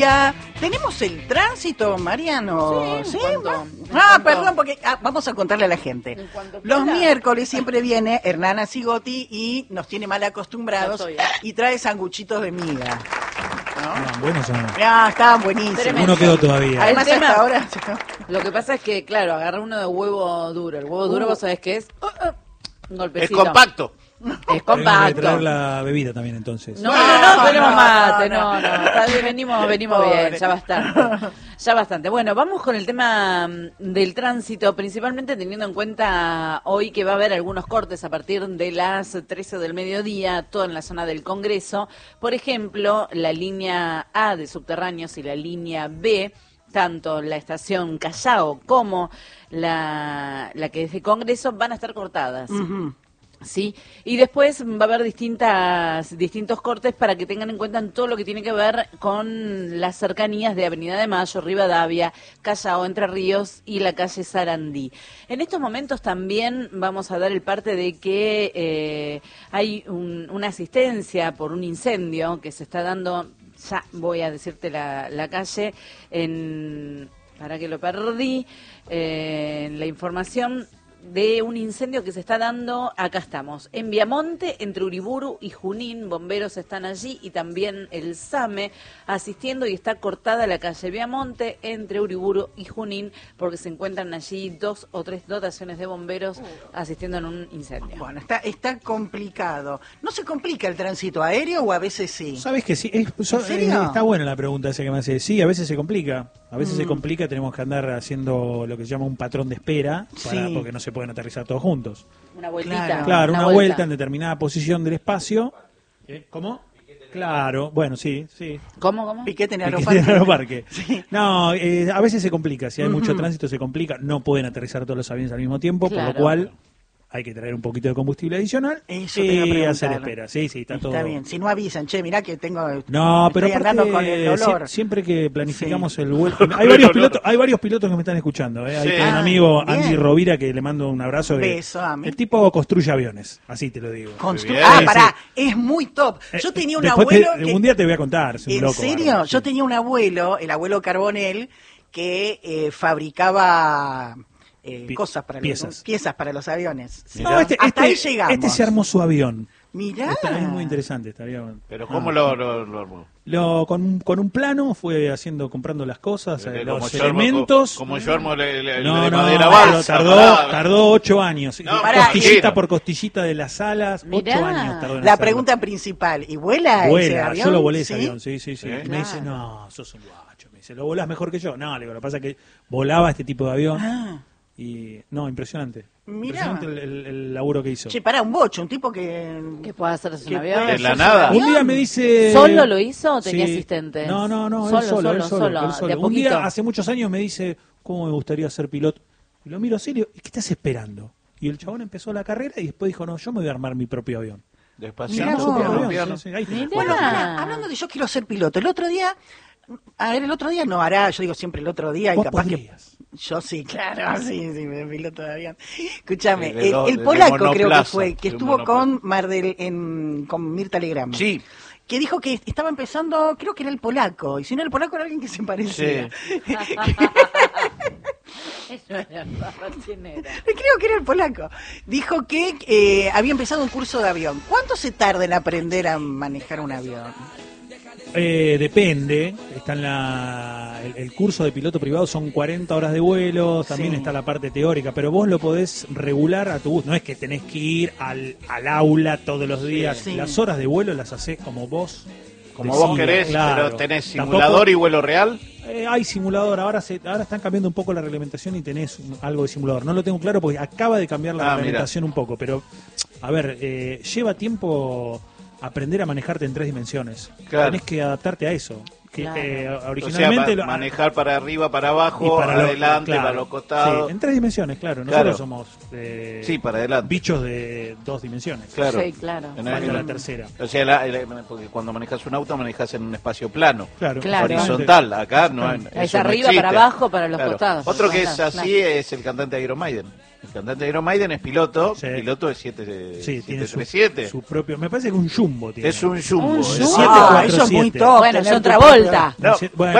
Ya tenemos el tránsito, Mariano. Sí, Perdón, porque vamos a contarle a la gente. Los miércoles siempre viene Hernana Sigotti y nos tiene mal acostumbrados y trae sanguchitos de miga. ¿No? Buenos son. Estaban buenísimos. Uno quedó todavía. Además, hasta ahora. Lo que pasa es que, claro, agarra uno de huevo duro. El huevo duro, vos sabés qué es. Un golpecito. Es compacto. Es compacto. Traer la bebida también, entonces. No tenemos mate, no. Está bien, venimos bien, ya bastante. Bueno, vamos con el tema del tránsito, principalmente teniendo en cuenta hoy que va a haber algunos cortes a partir de las 13 del mediodía, todo en la zona del Congreso. Por ejemplo, la línea A de subterráneos y la línea B, tanto la estación Callao como la que es de Congreso, van a estar cortadas. Uh-huh. Sí, y después va a haber distintos cortes para que tengan en cuenta en todo lo que tiene que ver con las cercanías de Avenida de Mayo, Rivadavia, Callao, Entre Ríos y la calle Sarandí. En estos momentos también vamos a dar el parte de que hay una asistencia por un incendio que se está dando, ya voy a decirte la calle, para que lo perdí, la información de un incendio que se está dando, acá estamos, en Viamonte, entre Uriburu y Junín, bomberos están allí y también el SAME asistiendo y está cortada la calle Viamonte entre Uriburu y Junín porque se encuentran allí 2 o 3 dotaciones de bomberos asistiendo en un incendio. Bueno, está complicado. ¿No se complica el tránsito aéreo o a veces sí? ¿Sabes que sí? Está buena la pregunta esa que me hace. Sí, a veces se complica. A veces se complica, tenemos que andar haciendo lo que se llama un patrón de espera, porque no se pueden aterrizar todos juntos. Una vueltita. Claro, una vuelta en determinada posición del espacio. ¿Cómo? Claro, bueno, sí. ¿Cómo? Piquete en Aeroparque. Sí. No, a veces se complica. Si hay mucho tránsito se complica. No pueden aterrizar todos los aviones al mismo tiempo, por lo cual hay que traer un poquito de combustible adicional y hacer espera. Sí, está todo. Está bien. Si no avisan, mirá que tengo. No, pero estoy andando con el dolor. Siempre que planificamos el vuelo. Hay varios pilotos que me están escuchando. Hay un amigo, Andy Rovira, que le mando un abrazo. Beso, el tipo construye aviones, así te lo digo. Es muy top. Yo tenía un abuelo. Un día te voy a contar. ¿En serio? Yo tenía un abuelo, el abuelo Carbonell, que fabricaba cosas para piezas para los aviones. Sí. No, hasta ahí llegamos. Este se armó su avión. Mirá. Es muy interesante, estaría bueno. Pero ¿cómo lo armó? Con un plano fue comprando las cosas, los elementos. Como yo armo de madera balsa. Tardó 8 años. Costillita por costillita de las alas. 8 años tardó en la pregunta principal, ¿y vuela ese avión? Yo lo volé ese avión, sí. Me dice, no, sos un guacho. Me dice, ¿lo volás mejor que yo? No, le digo, lo que pasa es que volaba este tipo de avión. Y impresionante. Mirá. Impresionante el laburo que hizo. Un bocho, un tipo que puede hacerse un avión. De la nada. Un día me dice... ¿Solo lo hizo o tenía asistentes? No, él solo. Un día, hace muchos años, me dice, ¿cómo me gustaría ser piloto? Y lo miro así y le digo, ¿qué estás esperando? Y el chabón empezó la carrera y después dijo, no, yo me voy a armar mi propio avión. Despacito. Bueno, hablando de yo quiero ser piloto, el otro día, yo digo siempre el otro día, y capaz podrías. Yo sí, claro, sí, me piloto de avión. Escúchame, el polaco creo que fue, que estuvo con con Mirta Legrand. Sí. Que dijo que estaba empezando, creo que era el polaco, y si no el polaco era alguien que se parecía. Sí. Creo que era el polaco. Dijo que había empezado un curso de avión. ¿Cuánto se tarda en aprender a manejar un avión? Depende. Está el curso de piloto privado, son 40 horas de vuelo, también está la parte teórica, pero vos lo podés regular a tu gusto. No es que tenés que ir al aula todos los días. Sí. Las horas de vuelo las hacés como vos querés, claro. Pero tenés simulador y vuelo real. Hay simulador, ahora están cambiando un poco la reglamentación y tenés algo de simulador. No lo tengo claro porque acaba de cambiar la reglamentación un poco, pero a ver, lleva tiempo aprender a manejarte en 3 dimensiones. Claro. Tenés que adaptarte a eso. Originalmente manejar para arriba, para abajo, para adelante, para los costados. Sí, en 3 dimensiones, claro. Nosotros somos para adelante. Bichos de 2 dimensiones. Claro. Sí, claro. Falta la tercera. O sea, porque cuando manejas un auto manejas en un espacio plano. Claro. Horizontal. Acá no es arriba, para abajo, para los costados. Otro que es así es el cantante de Iron Maiden. El cantante de Iron Maiden es piloto, Sí. piloto de 737. Tiene su propio, me parece que un jumbo tiene. Es un jumbo. Un es jumbo. Eso es muy 747. top. Bueno, tener es tu otra propio- vuelta. No, Bueno,